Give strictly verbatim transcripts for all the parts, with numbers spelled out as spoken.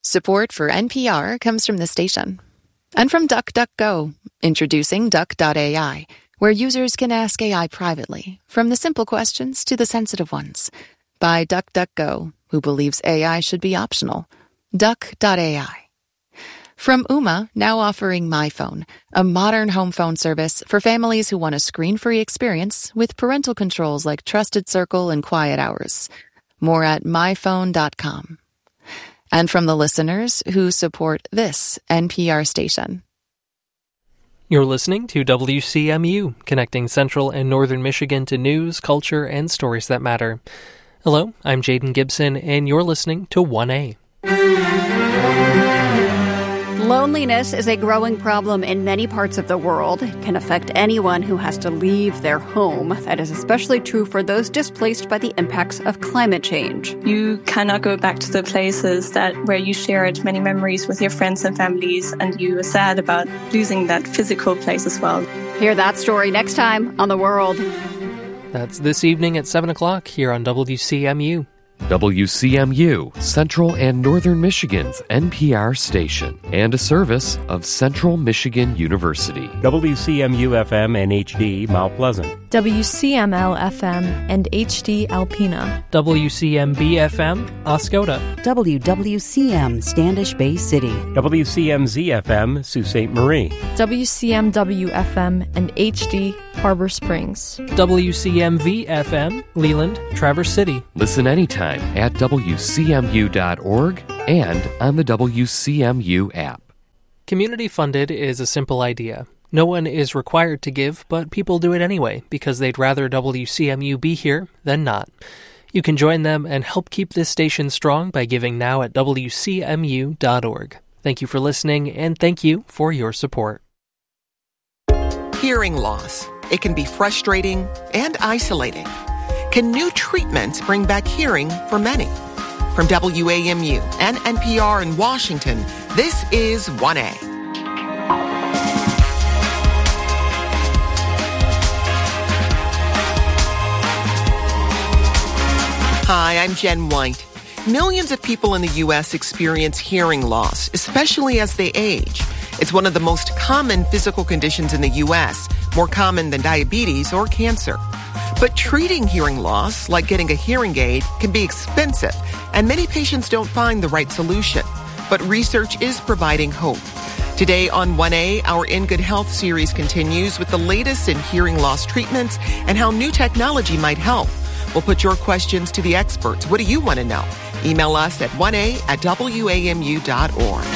Support for N P R comes from the station. And from DuckDuckGo, introducing Duck dot A I, where users can ask A I privately, from the simple questions to the sensitive ones. By DuckDuckGo, who believes A I should be optional. Duck dot A I. From Ooma, now offering MyPhone, a modern home phone service for families who want a screen-free experience with parental controls like Trusted Circle and Quiet Hours. More at my phone dot com. And from the listeners who support this N P R station. You're listening to W C M U, connecting Central and Northern Michigan to news, culture, and stories that matter. Hello, I'm Jaden Gibson, and you're listening to one A. Loneliness is a growing problem in many parts of the world. It can affect anyone who has to leave their home. That is especially true for those displaced by the impacts of climate change. You cannot go back to the places that where you shared many memories with your friends and families, and you are sad about losing that physical place as well. Hear that story next time on The World. That's this evening at seven o'clock here on W C M U. W C M U, Central and Northern Michigan's N P R station, and a service of Central Michigan University. W C M U F M and H D Mount Pleasant. W C M L F M and H D Alpena. W C M B F M Oscoda. W W C M Standish Bay City. W C M Z F M Sault Ste. Marie. W C M W F M and H D Harbor Springs. W C M V F M Leland, Traverse City. Listen anytime at W C M U dot org and on the W C M U app. Community funded is a simple idea. No one is required to give, but people do it anyway because they'd rather W C M U be here than not. You can join them and help keep this station strong by giving now at W C M U dot org. Thank you for listening, and thank you for your support. Hearing loss. It can be frustrating and isolating. Can new treatments bring back hearing for many? From W A M U and N P R in Washington, this is one A. Hi, I'm Jen White. Millions of people in the U S experience hearing loss, especially as they age. It's one of the most common physical conditions in the U S, more common than diabetes or cancer. But treating hearing loss, like getting a hearing aid, can be expensive, and many patients don't find the right solution. But research is providing hope. Today on one A, our In Good Health series continues with the latest in hearing loss treatments and how new technology might help. We'll put your questions to the experts. What do you want to know? Email us at one A at W A M U dot org.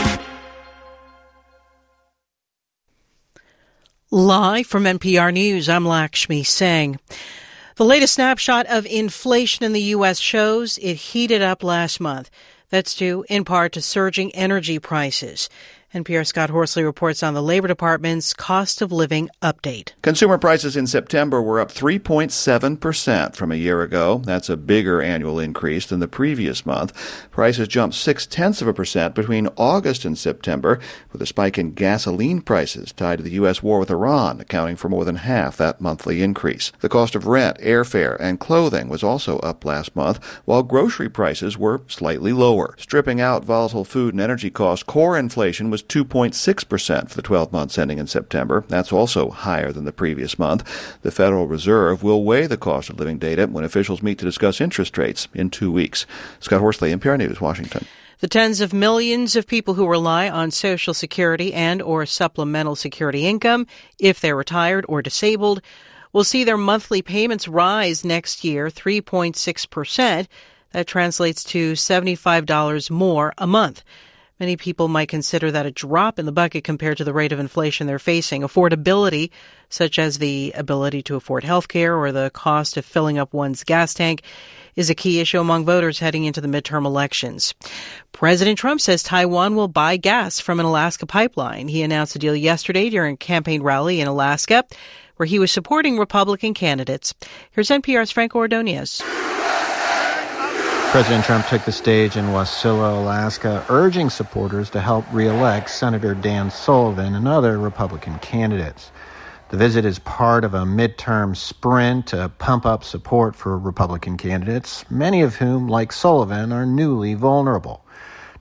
Live from N P R News, I'm Lakshmi Singh. The latest snapshot of inflation in the U S shows it heated up last month. That's due in part to surging energy prices. N P R's Scott Horsley reports on the Labor Department's cost of living update. Consumer prices in September were up three point seven percent from a year ago. That's a bigger annual increase than the previous month. Prices jumped six-tenths of a percent between August and September, with a spike in gasoline prices tied to the U S war with Iran, accounting for more than half that monthly increase. The cost of rent, airfare, and clothing was also up last month, while grocery prices were slightly lower. Stripping out volatile food and energy costs, core inflation was two point six percent for the twelve months ending in September. That's also higher than the previous month. The Federal Reserve will weigh the cost of living data when officials meet to discuss interest rates in two weeks. Scott Horsley, N P R News, Washington. The tens of millions of people who rely on Social Security and or supplemental security income, if they're retired or disabled, will see their monthly payments rise next year three point six percent. That translates to seventy-five dollars more a month. Many people might consider that a drop in the bucket compared to the rate of inflation they're facing. Affordability, such as the ability to afford health care or the cost of filling up one's gas tank, is a key issue among voters heading into the midterm elections. President Trump says Taiwan will buy gas from an Alaska pipeline. He announced the deal yesterday during a campaign rally in Alaska, where he was supporting Republican candidates. Here's N P R's Frank Ordonez. President Trump took the stage in Wasilla, Alaska, urging supporters to help re-elect Senator Dan Sullivan and other Republican candidates. The visit is part of a midterm sprint to pump up support for Republican candidates, many of whom, like Sullivan, are newly vulnerable.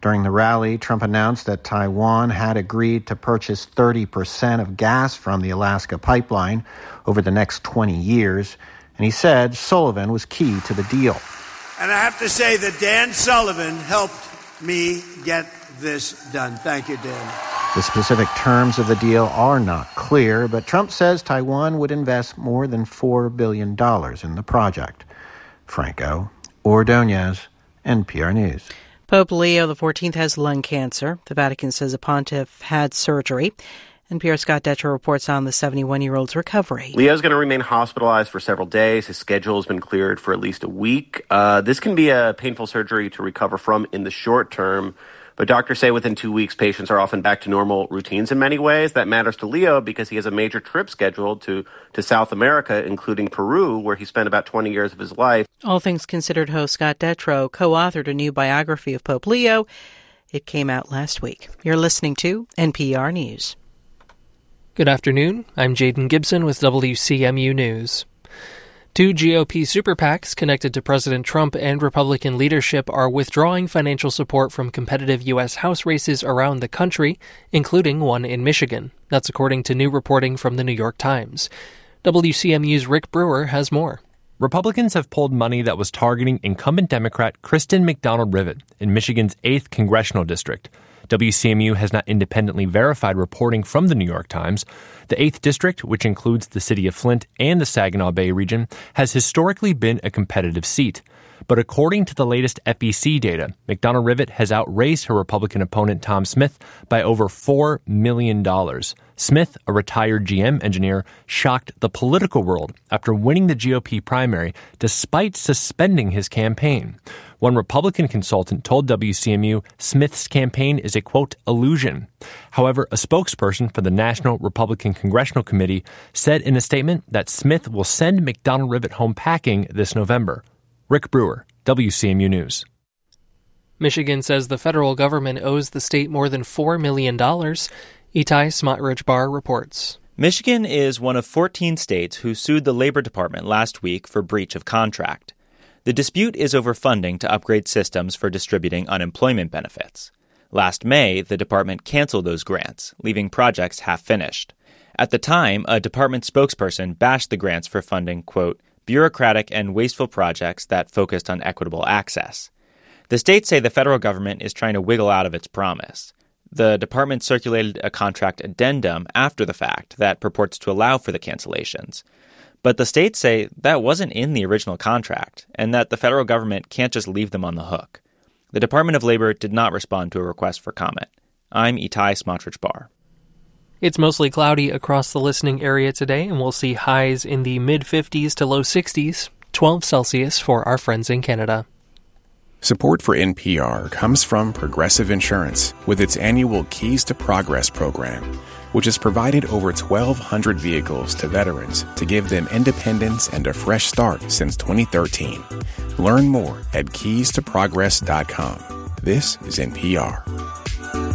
During the rally, Trump announced that Taiwan had agreed to purchase thirty percent of gas from the Alaska pipeline over the next twenty years, and he said Sullivan was key to the deal. And I have to say that Dan Sullivan helped me get this done. Thank you, Dan. The specific terms of the deal are not clear, but Trump says Taiwan would invest more than four billion dollars in the project. Franco Ordonez, N P R News. Pope Leo the fourteenth has lung cancer. The Vatican says the pontiff had surgery. N P R Scott Detrow reports on the seventy-one-year-old's recovery. Leo's going to remain hospitalized for several days. His schedule has been cleared for at least a week. Uh, this can be a painful surgery to recover from in the short term. But doctors say within two weeks, patients are often back to normal routines in many ways. That matters to Leo because he has a major trip scheduled to, to South America, including Peru, where he spent about twenty years of his life. All Things Considered host Scott Detrow co-authored a new biography of Pope Leo. It came out last week. You're listening to N P R News. Good afternoon. I'm Jaden Gibson with W C M U News. Two G O P super PACs connected to President Trump and Republican leadership are withdrawing financial support from competitive U S House races around the country, including one in Michigan. That's according to new reporting from the New York Times. W C M U's Rick Brewer has more. Republicans have pulled money that was targeting incumbent Democrat Kristen McDonald-Rivet in Michigan's eighth Congressional District. W C M U has not independently verified reporting from the New York Times. The eighth District, which includes the city of Flint and the Saginaw Bay region, has historically been a competitive seat. But according to the latest F E C data, McDonald-Rivet has outraised her Republican opponent Tom Smith by over four million dollars. Smith, a retired G M engineer, shocked the political world after winning the G O P primary despite suspending his campaign. One Republican consultant told W C M U Smith's campaign is a, quote, illusion. However, a spokesperson for the National Republican Congressional Committee said in a statement that Smith will send McDonald-Rivet home packing this November. Rick Brewer, W C M U News. Michigan says the federal government owes the state more than four million dollars. Itai Smotrich-Bar reports. Michigan is one of fourteen states who sued the Labor Department last week for breach of contract. The dispute is over funding to upgrade systems for distributing unemployment benefits. Last May, the department canceled those grants, leaving projects half-finished. At the time, a department spokesperson bashed the grants for funding, quote, bureaucratic and wasteful projects that focused on equitable access. The states say the federal government is trying to wiggle out of its promise. The department circulated a contract addendum after the fact that purports to allow for the cancellations. But the states say that wasn't in the original contract and that the federal government can't just leave them on the hook. The Department of Labor did not respond to a request for comment. I'm Itai Smotrich-Bar. It's mostly cloudy across the listening area today, and we'll see highs in the mid-fifties to low sixties, twelve Celsius for our friends in Canada. Support for N P R comes from Progressive Insurance with its annual Keys to Progress program, which has provided over twelve hundred vehicles to veterans to give them independence and a fresh start since twenty thirteen. Learn more at keys to progress dot com. This is N P R.